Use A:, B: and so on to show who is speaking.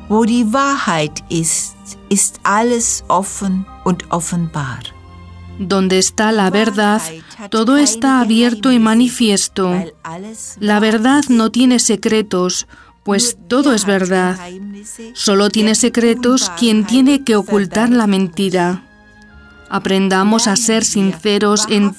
A: Wo die Wahrheit ist, ist alles offen und offenbar.
B: Donde está la verdad, todo está abierto y manifiesto. La verdad no tiene secretos, pues todo es verdad. Solo tiene secretos quien tiene que ocultar la mentira. Aprendamos a ser sinceros en